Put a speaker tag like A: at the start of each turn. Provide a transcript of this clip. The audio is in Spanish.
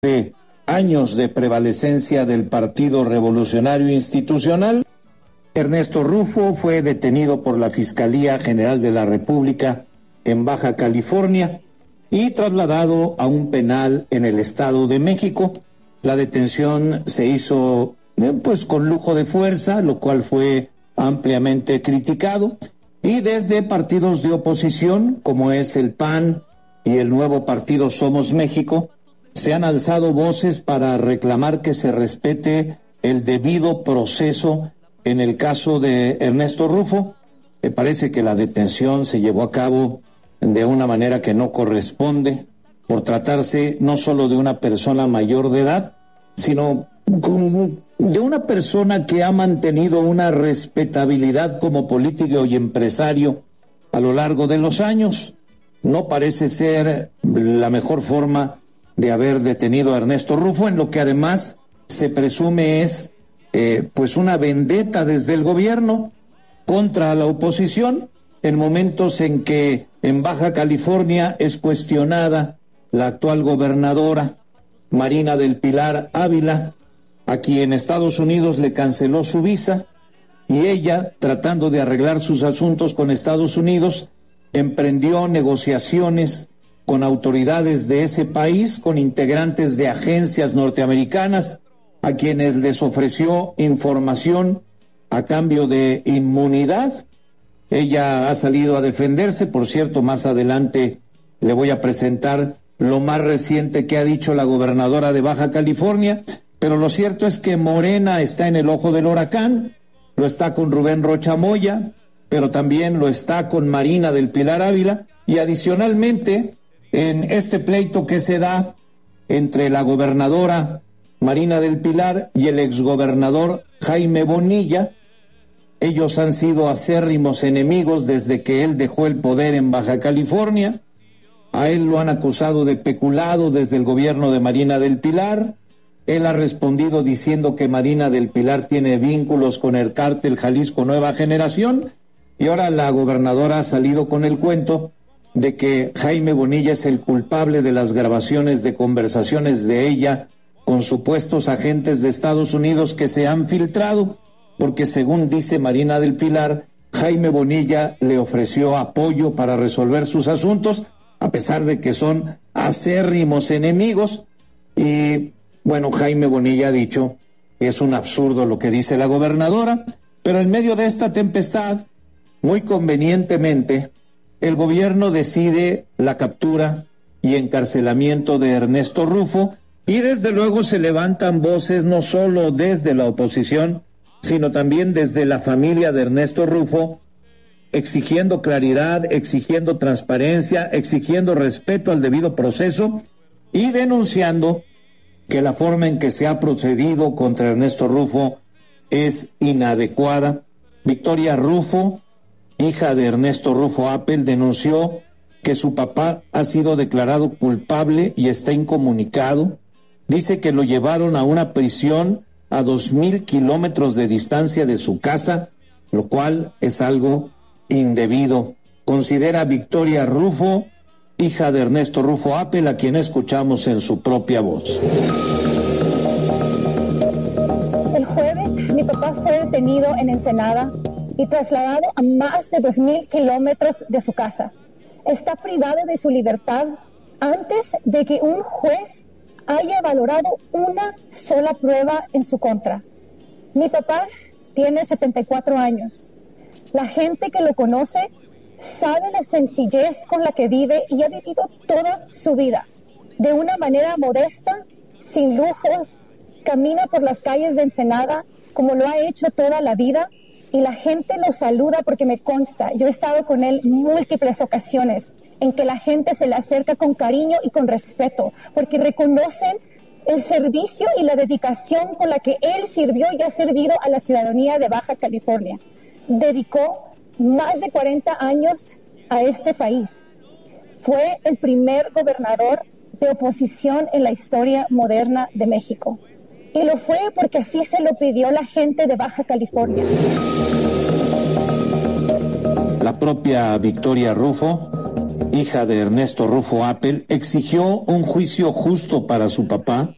A: de años de prevalecencia del Partido Revolucionario Institucional, Ernesto Rufo fue detenido por la Fiscalía General de la República en Baja California y trasladado a un penal en el Estado de México. La detención se hizo pues con lujo de fuerza, lo cual fue ampliamente criticado, y desde partidos de oposición como es el PAN y el nuevo partido Somos México se han alzado voces para reclamar que se respete el debido proceso en el caso de Ernesto Rufo. Me parece que la detención se llevó a cabo de una manera que no corresponde, por tratarse no solo de una persona mayor de edad, sino de una persona que ha mantenido una respetabilidad como político y empresario a lo largo de los años. No parece ser la mejor forma de haber detenido a Ernesto Rufo, en lo que además se presume es pues una vendetta desde el gobierno contra la oposición, en momentos en que en Baja California es cuestionada la actual gobernadora Marina del Pilar Ávila, a quien Estados Unidos le canceló su visa, y ella, tratando de arreglar sus asuntos con Estados Unidos, emprendió negociaciones con autoridades de ese país, con integrantes de agencias norteamericanas, a quienes les ofreció información a cambio de inmunidad. Ella ha salido a defenderse. Por cierto, más adelante le voy a presentar lo más reciente que ha dicho la gobernadora de Baja California, pero lo cierto es que Morena está en el ojo del huracán, lo está con Rubén Rocha Moya, pero también lo está con Marina del Pilar Ávila, y adicionalmente, en este pleito que se da entre la gobernadora Marina del Pilar y el exgobernador Jaime Bonilla, ellos han sido acérrimos enemigos desde que él dejó el poder en Baja California. A él lo han acusado de peculado desde el gobierno de Marina del Pilar. Él ha respondido diciendo que Marina del Pilar tiene vínculos con el cártel Jalisco Nueva Generación, y ahora la gobernadora ha salido con el cuento de que Jaime Bonilla es el culpable de las grabaciones de conversaciones de ella con supuestos agentes de Estados Unidos que se han filtrado, porque según dice Marina del Pilar, Jaime Bonilla le ofreció apoyo para resolver sus asuntos, a pesar de que son acérrimos enemigos. Y bueno, Jaime Bonilla ha dicho que es un absurdo lo que dice la gobernadora, pero en medio de esta tempestad, muy convenientemente, el gobierno decide la captura y encarcelamiento de Ernesto Rufo, y desde luego se levantan voces no solo desde la oposición, sino también desde la familia de Ernesto Rufo, exigiendo claridad, exigiendo transparencia, exigiendo respeto al debido proceso y denunciando que la forma en que se ha procedido contra Ernesto Rufo es inadecuada. Victoria Rufo, hija de Ernesto Rufo Appel, denunció que su papá ha sido declarado culpable y está incomunicado. Dice que lo llevaron a una prisión a 2,000 kilómetros de distancia de su casa, lo cual es algo indebido. Considera Victoria Rufo, hija de Ernesto Rufo Appel, a quien escuchamos en su propia voz.
B: El jueves mi papá fue detenido en Ensenada y trasladado a más de 2,000 kilómetros de su casa. Está privado de su libertad antes de que un juez haya valorado una sola prueba en su contra. Mi papá tiene 74 años. La gente que lo conoce sabe la sencillez con la que vive y ha vivido toda su vida. De una manera modesta, sin lujos, camina por las calles de Ensenada como lo ha hecho toda la vida, y la gente lo saluda porque me consta, yo he estado con él múltiples ocasiones en que la gente se le acerca con cariño y con respeto, porque reconocen el servicio y la dedicación con la que él sirvió y ha servido a la ciudadanía de Baja California. Dedicó más de 40 años a este país. Fue el primer gobernador de oposición en la historia moderna de México. Y lo fue porque así se lo pidió la gente de Baja California.
A: La propia Victoria Rufo, hija de Ernesto Rufo Appel, exigió un juicio justo para su papá